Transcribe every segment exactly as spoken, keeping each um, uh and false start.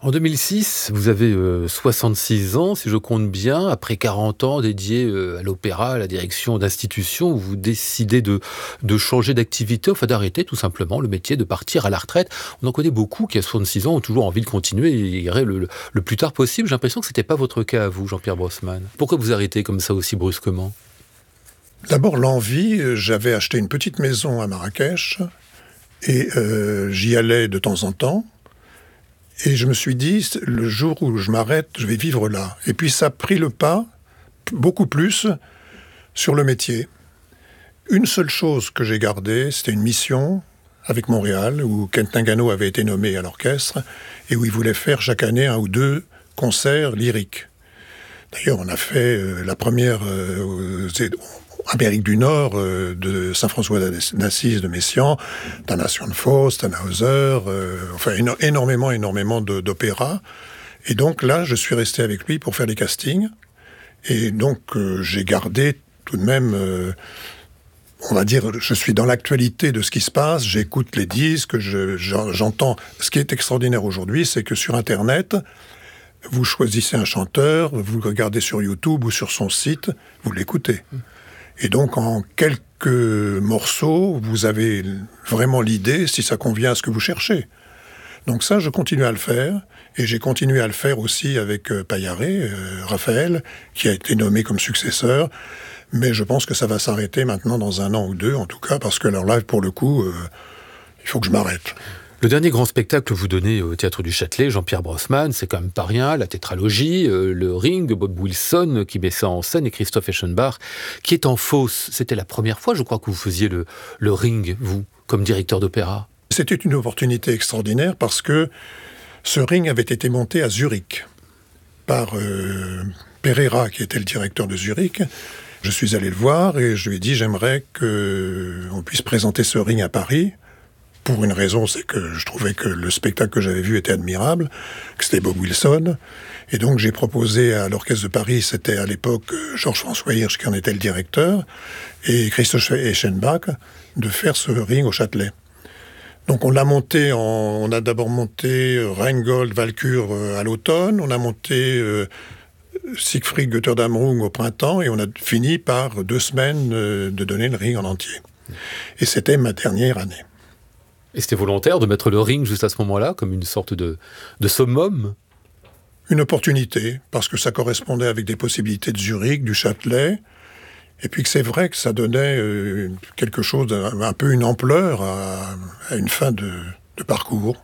En deux mille six, vous avez euh, soixante-six ans, si je compte bien. Après quarante ans dédiés euh, à l'opéra, à la direction d'institutions, vous décidez de, de changer d'activité, enfin d'arrêter tout simplement le métier, de partir à la retraite. On en connaît beaucoup qui, à soixante-six ans, ont toujours envie de continuer et iraient le, le, le plus tard possible. J'ai l'impression que ce n'était pas votre cas à vous, Jean-Pierre Brossman. Pourquoi vous arrêtez comme ça aussi brusquement ? D'abord, l'envie. J'avais acheté une petite maison à Marrakech et euh, j'y allais de temps en temps. Et je me suis dit, le jour où je m'arrête, je vais vivre là. Et puis ça a pris le pas, beaucoup plus, sur le métier. Une seule chose que j'ai gardée, c'était une mission avec Montréal, où Kent Nagano avait été nommé à l'orchestre, et où il voulait faire chaque année un ou deux concerts lyriques. D'ailleurs, on a fait euh, la première... Euh, Amérique du Nord, euh, de Saint-François d'Assise, de Messiaen, Damnation de Faust, Tannhäuser, euh, enfin éno- énormément, énormément de, d'opéras. Et donc là, je suis resté avec lui pour faire les castings. Et donc, euh, j'ai gardé tout de même, euh, on va dire, je suis dans l'actualité de ce qui se passe, j'écoute les disques, je, j'entends. Ce qui est extraordinaire aujourd'hui, c'est que sur Internet, vous choisissez un chanteur, vous le regardez sur YouTube ou sur son site, vous l'écoutez. Et donc, en quelques morceaux, vous avez vraiment l'idée si ça convient à ce que vous cherchez. Donc ça, je continue à le faire. Et j'ai continué à le faire aussi avec euh, Paillaré, euh, Raphaël, qui a été nommé comme successeur. Mais je pense que ça va s'arrêter maintenant dans un an ou deux, en tout cas, parce que alors là, pour le coup, euh, il faut que je m'arrête. Le dernier grand spectacle que vous donnez au Théâtre du Châtelet, Jean-Pierre Brossman, c'est quand même pas rien, la tétralogie, euh, le Ring de Bob Wilson qui met ça en scène et Christophe Eschenbach qui est en fosse. C'était la première fois, je crois, que vous faisiez le, le Ring, vous, comme directeur d'opéra. C'était une opportunité extraordinaire parce que ce Ring avait été monté à Zurich par euh, Pereira, qui était le directeur de Zurich. Je suis allé le voir et je lui ai dit « J'aimerais qu'on puisse présenter ce Ring à Paris ». Pour une raison, c'est que je trouvais que le spectacle que j'avais vu était admirable, que c'était Bob Wilson. Et donc j'ai proposé à l'Orchestre de Paris, c'était à l'époque Georges-François Hirsch qui en était le directeur, et Christophe Eschenbach, de faire ce Ring au Châtelet. Donc on l'a monté, en, on a d'abord monté Rheingold, Walküre à l'automne, on a monté euh, Siegfried Götterdammerung au printemps, et on a fini par deux semaines euh, de donner le Ring en entier. Et c'était ma dernière année. Et c'était volontaire de mettre le Ring juste à ce moment-là, comme une sorte de, de summum ? Une opportunité, parce que ça correspondait avec des possibilités de Zurich, du Châtelet, et puis que c'est vrai que ça donnait euh, quelque chose, un, un peu une ampleur à, à une fin de, de parcours.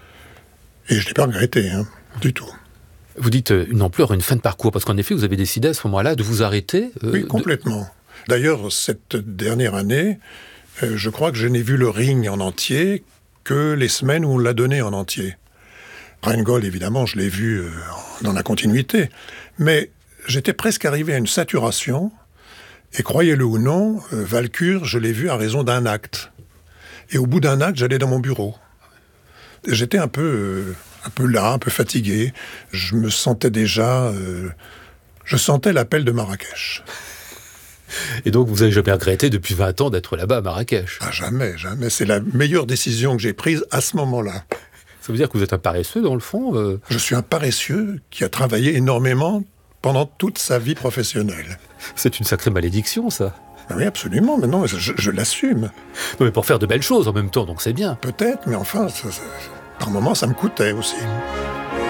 Et je ne l'ai pas regretté, hein, du tout. Vous dites une ampleur, une fin de parcours, parce qu'en effet, vous avez décidé à ce moment-là de vous arrêter euh, Oui, complètement. De... D'ailleurs, cette dernière année, Euh, je crois que je n'ai vu le Ring en entier que les semaines où on l'a donné en entier. Rheingold, évidemment, je l'ai vu euh, dans la continuité. Mais j'étais presque arrivé à une saturation. Et croyez-le ou non, euh, Walküre, je l'ai vu à raison d'un acte. Et au bout d'un acte, j'allais dans mon bureau. J'étais un peu, euh, un peu là, un peu fatigué. Je me sentais déjà... Euh, je sentais l'appel de Marrakech. Et donc, vous n'avez jamais regretté depuis vingt ans d'être là-bas à Marrakech ? Ah, jamais, jamais. C'est la meilleure décision que j'ai prise à ce moment-là. Ça veut dire que vous êtes un paresseux, dans le fond euh... Je suis un paresseux qui a travaillé énormément pendant toute sa vie professionnelle. C'est une sacrée malédiction, ça. Oui, absolument, mais non, je, je l'assume. Non, mais pour faire de belles choses en même temps, donc c'est bien. Peut-être, mais enfin, ça, ça, par moments, ça me coûtait aussi.